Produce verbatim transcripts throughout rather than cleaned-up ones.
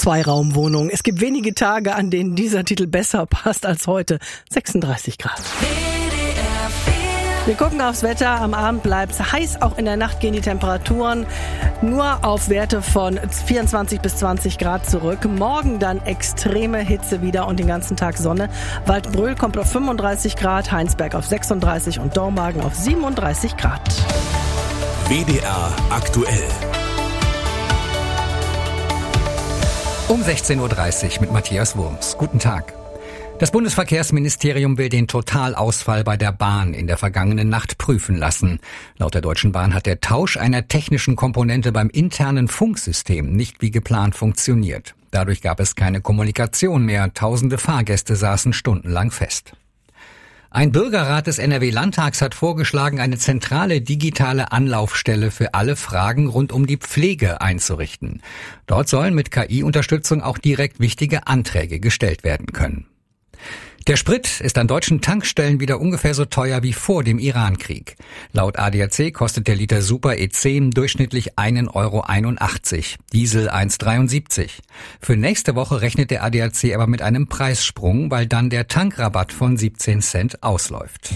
Zweiraumwohnung. Es gibt wenige Tage, an denen dieser Titel besser passt als heute. sechsunddreißig Grad. Wir gucken aufs Wetter. Am Abend bleibt es heiß. Auch in der Nacht gehen die Temperaturen nur auf Werte von vierundzwanzig bis zwanzig Grad zurück. Morgen dann extreme Hitze wieder und den ganzen Tag Sonne. Waldbröl kommt auf fünfunddreißig Grad, Heinsberg auf sechsunddreißig und Dormagen auf siebenunddreißig Grad. W D R aktuell. Um sechzehn Uhr dreißig mit Matthias Wurms. Guten Tag. Das Bundesverkehrsministerium will den Totalausfall bei der Bahn in der vergangenen Nacht prüfen lassen. Laut der Deutschen Bahn hat der Tausch einer technischen Komponente beim internen Funksystem nicht wie geplant funktioniert. Dadurch gab es keine Kommunikation mehr. Tausende Fahrgäste saßen stundenlang fest. Ein Bürgerrat des N R W-Landtags hat vorgeschlagen, eine zentrale digitale Anlaufstelle für alle Fragen rund um die Pflege einzurichten. Dort sollen mit K I-Unterstützung auch direkt wichtige Anträge gestellt werden können. Der Sprit ist an deutschen Tankstellen wieder ungefähr so teuer wie vor dem Irankrieg. Laut A D A C kostet der Liter Super E zehn durchschnittlich einen Euro einundachtzig, Diesel eins Euro dreiundsiebzig. Für nächste Woche rechnet der A D A C aber mit einem Preissprung, weil dann der Tankrabatt von siebzehn Cent ausläuft.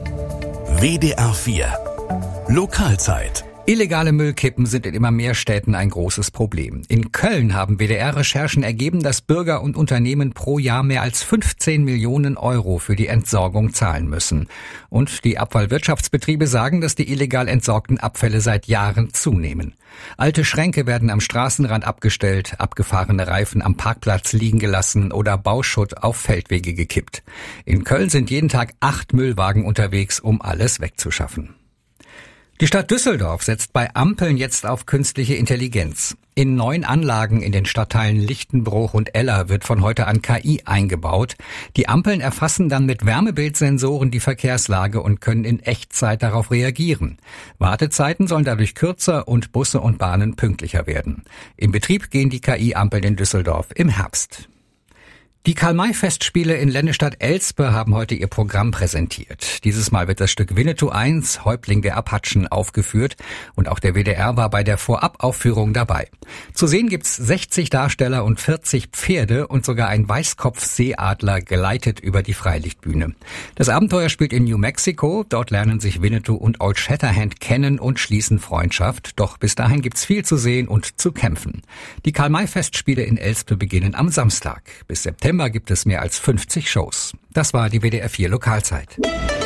W D R vier Lokalzeit. Illegale Müllkippen sind in immer mehr Städten ein großes Problem. In Köln haben W D R-Recherchen ergeben, dass Bürger und Unternehmen pro Jahr mehr als fünfzehn Millionen Euro für die Entsorgung zahlen müssen. Und die Abfallwirtschaftsbetriebe sagen, dass die illegal entsorgten Abfälle seit Jahren zunehmen. Alte Schränke werden am Straßenrand abgestellt, abgefahrene Reifen am Parkplatz liegen gelassen oder Bauschutt auf Feldwege gekippt. In Köln sind jeden Tag acht Müllwagen unterwegs, um alles wegzuschaffen. Die Stadt Düsseldorf setzt bei Ampeln jetzt auf künstliche Intelligenz. In neun Anlagen in den Stadtteilen Lichtenbruch und Eller wird von heute an K I eingebaut. Die Ampeln erfassen dann mit Wärmebildsensoren die Verkehrslage und können in Echtzeit darauf reagieren. Wartezeiten sollen dadurch kürzer und Busse und Bahnen pünktlicher werden. In Betrieb gehen die K I-Ampeln in Düsseldorf im Herbst. Die Karl-May-Festspiele in Lennestadt-Elspe haben heute ihr Programm präsentiert. Dieses Mal wird das Stück Winnetou eins, Häuptling der Apachen, aufgeführt und auch der W D R war bei der Vorabaufführung dabei. Zu sehen gibt's sechzig Darsteller und vierzig Pferde und sogar ein Weißkopf-Seeadler geleitet über die Freilichtbühne. Das Abenteuer spielt in New Mexico. Dort lernen sich Winnetou und Old Shatterhand kennen und schließen Freundschaft. Doch bis dahin gibt's viel zu sehen und zu kämpfen. Die Karl-May-Festspiele in Elspe beginnen am Samstag. Bis September gibt es mehr als fünfzig Shows. Das war die W D R vier Lokalzeit.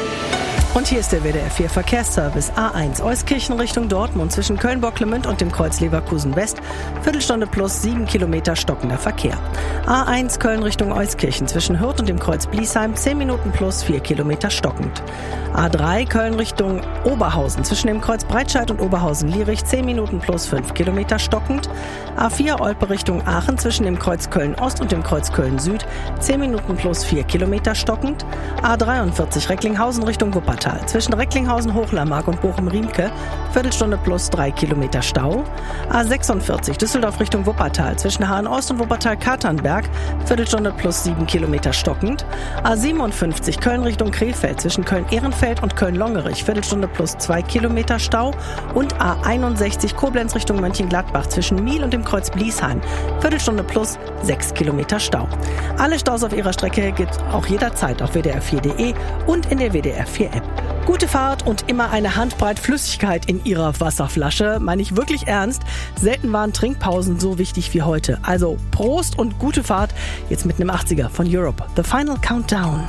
Und hier ist der W D R vier Verkehrsservice. A eins Euskirchen Richtung Dortmund zwischen Köln-Bocklemünd und dem Kreuz Leverkusen West. Viertelstunde plus sieben Kilometer stockender Verkehr. A eins Köln Richtung Euskirchen zwischen Hürth und dem Kreuz Bliesheim zehn Minuten plus vier Kilometer stockend. A drei Köln Richtung Oberhausen zwischen dem Kreuz Breitscheid und Oberhausen-Lierich zehn Minuten plus fünf Kilometer stockend. A vier Olpe Richtung Aachen zwischen dem Kreuz Köln-Ost und dem Kreuz Köln-Süd zehn Minuten plus vier Kilometer stockend. A dreiundvierzig Recklinghausen Richtung Wuppertal zwischen Recklinghausen, Hochlermark und Bochum-Riemke Viertelstunde plus drei Kilometer Stau. A sechsundvierzig Düsseldorf Richtung Wuppertal zwischen Hahn-Ost und Wuppertal-Katernberg Viertelstunde plus sieben Kilometer stockend. A siebenundfünfzig Köln Richtung Krefeld zwischen Köln-Ehrenfeld und Köln-Longerich Viertelstunde plus zwei Kilometer Stau. Und A einundsechzig Koblenz Richtung Mönchengladbach zwischen Miel und dem Kreuz Bliesheim Viertelstunde plus sechs Kilometer Stau. Alle Staus auf ihrer Strecke gibt's auch jederzeit auf W D R vier Punkt de und in der W D R vier App. Gute Fahrt und immer eine Handbreit Flüssigkeit in Ihrer Wasserflasche. Meine ich wirklich ernst. Selten waren Trinkpausen so wichtig wie heute. Also Prost und gute Fahrt. Jetzt mit einem achtziger von Europe. The Final Countdown.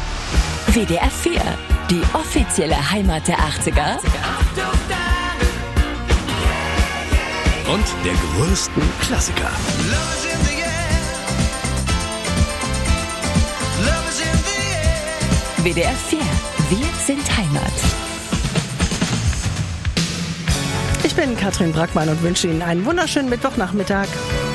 W D R vier, die offizielle Heimat der achtziger. Und der größten Klassiker. W D R vier, wir sind Heimat. Ich bin Katrin Brackmann und wünsche Ihnen einen wunderschönen Mittwochnachmittag.